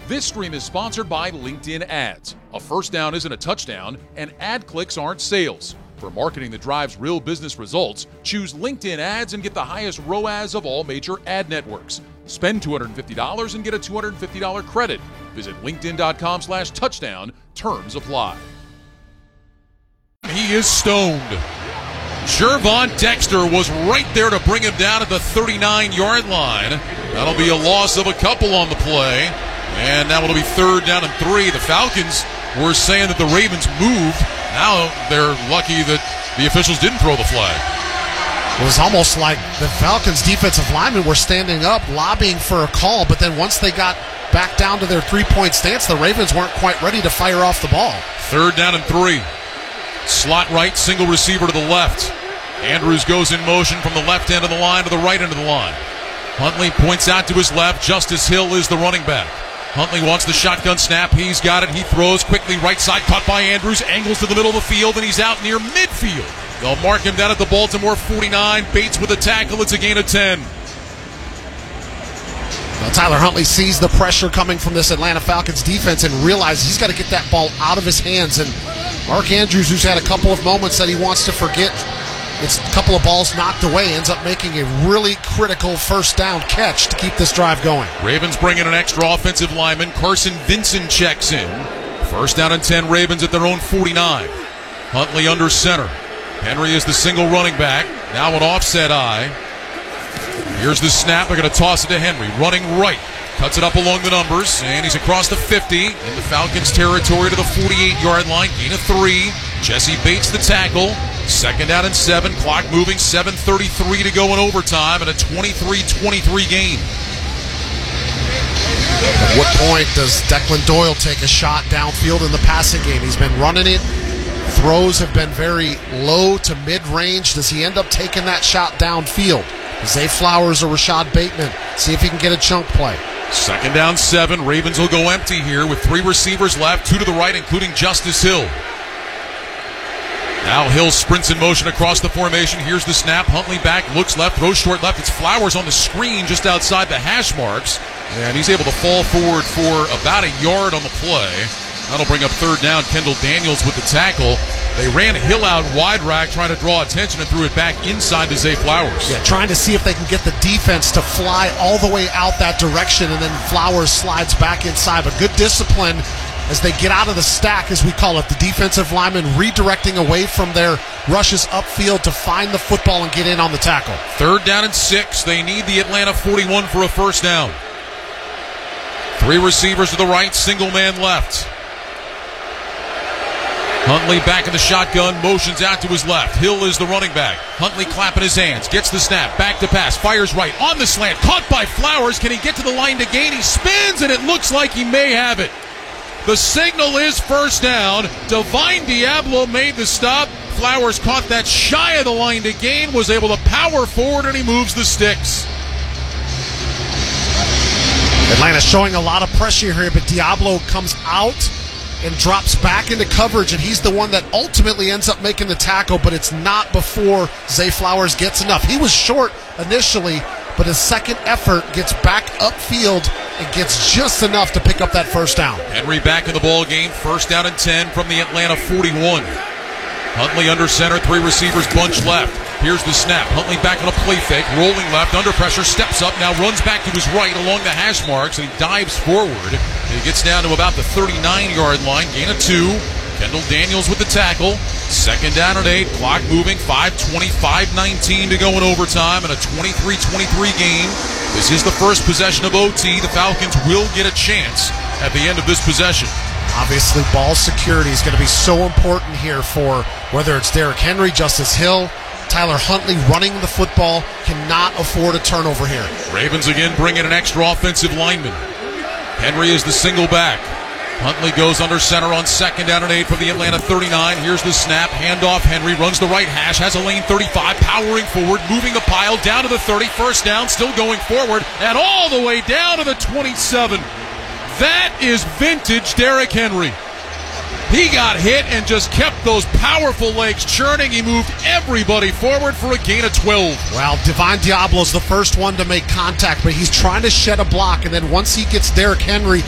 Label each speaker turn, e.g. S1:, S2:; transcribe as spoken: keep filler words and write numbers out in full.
S1: This stream is sponsored by LinkedIn Ads. A first down isn't a touchdown, and ad clicks aren't sales. For marketing that drives real business results, choose LinkedIn Ads and get the highest R O A S of all major ad networks. Spend two hundred fifty dollars and get a two hundred fifty dollars credit. Visit linkedin.com slash touchdown. Terms apply. He is stoned. Gervon Dexter was right there to bring him down at the thirty-nine-yard line. That'll be a loss of a couple on the play. And that will be third down and three. The Falcons were saying that the Ravens moved. Now they're lucky that the officials didn't throw the flag.
S2: It was almost like the Falcons' defensive linemen were standing up, lobbying for a call, but then once they got back down to their three-point stance, the Ravens weren't quite ready to fire off the ball.
S1: Third down and three. Slot right, single receiver to the left. Andrews goes in motion from the left end of the line to the right end of the line. Huntley points out to his left. Justice Hill is the running back. Huntley wants the shotgun snap. He's got it. He throws quickly right side. Caught by Andrews. Angles to the middle of the field, and he's out near midfield. They'll mark him down at the Baltimore forty-nine. Bates with a tackle. It's a gain of ten.
S2: Well, Tyler Huntley sees the pressure coming from this Atlanta Falcons defense and realizes he's got to get that ball out of his hands. And Mark Andrews, who's had a couple of moments that he wants to forget, it's a couple of balls knocked away, ends up making a really critical first down catch to keep this drive going.
S1: Ravens bring in an extra offensive lineman. Carson Vincent checks in. First down and ten, Ravens at their own forty-nine. Huntley under center. Henry is the single running back. Now an offset eye. Here's the snap. They're going to toss it to Henry. Running right. Cuts it up along the numbers, and he's across the fifty. In the Falcons' territory to the forty-eight-yard line. Gain of three. Jesse Bates the tackle. Second down and seven. Clock moving. seven thirty-three to go in overtime, and a twenty-three twenty-three game.
S2: At what point does Declan Doyle take a shot downfield in the passing game? He's been running it. Throws have been very low to mid-range. Does he end up taking that shot downfield? Zay Flowers or Rashad Bateman. See if he can get a chunk play.
S1: Second down, seven. Ravens will go empty here with three receivers left, two to the right, including Justice Hill. Now Hill sprints in motion across the formation. Here's the snap. Huntley back, looks left, throws short left. It's Flowers on the screen just outside the hash marks. And he's able to fall forward for about a yard on the play. That'll bring up third down. Kendall Daniels with the tackle. They ran Hill out wide rack, trying to draw attention, and threw it back inside to Zay Flowers.
S2: Yeah, trying to see if they can get the defense to fly all the way out that direction, and then Flowers slides back inside. But good discipline as they get out of the stack, as we call it. The defensive linemen redirecting away from their rushes upfield to find the football and get in on the tackle.
S1: Third down and six. They need the Atlanta forty-one for a first down. Three receivers to the right, single man left. Huntley back in the shotgun, motions out to his left. Hill is the running back. Huntley clapping his hands, gets the snap, back to pass, fires right, on the slant, caught by Flowers. Can he get to the line to gain? He spins, and it looks like he may have it. The signal is first down. Divine Diablo made the stop. Flowers caught that shy of the line to gain, was able to power forward, and he moves the sticks.
S2: Atlanta showing a lot of pressure here, but Diablo comes out and drops back into coverage, and he's the one that ultimately ends up making the tackle, but it's not before Zay Flowers gets enough. He was short initially, but his second effort gets back upfield and gets just enough to pick up that first down.
S1: Henry back in the ball game, first down and ten from the Atlanta forty-one. Huntley under center, three receivers bunch left. Here's the snap. Huntley back on a play fake, rolling left, under pressure, steps up, now runs back to his right along the hash marks, and he dives forward. He gets down to about the thirty-nine-yard line, gain of two. Kendall Daniels with the tackle. Second down and eight, clock moving, five twenty-five nineteen to go in overtime, and a twenty-three twenty-three game. This is the first possession of O T. The Falcons will get a chance at the end of this possession.
S2: Obviously, ball security is going to be so important here for whether it's Derrick Henry, Justice Hill, Tyler Huntley running the football. Cannot afford a turnover here.
S1: Ravens again bring in an extra offensive lineman. Henry is the single back. Huntley goes under center on second down and eight from the Atlanta thirty-nine. Here's the snap. Handoff. Henry runs the right hash. Has a lane thirty-five. Powering forward. Moving the pile down to the thirty. First down. Still going forward. And all the way down to the twenty-seven. That is vintage Derrick Henry. He got hit and just kept those powerful legs churning. He moved everybody forward for a gain of twelve.
S2: Well, Divine Diablo's the first one to make contact, but he's trying to shed a block, and then once he gets Derrick Henry